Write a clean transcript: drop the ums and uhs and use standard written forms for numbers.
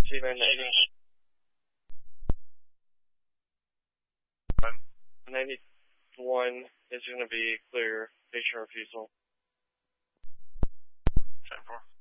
C9 91 is going to be clear. Station refusal. 10-4.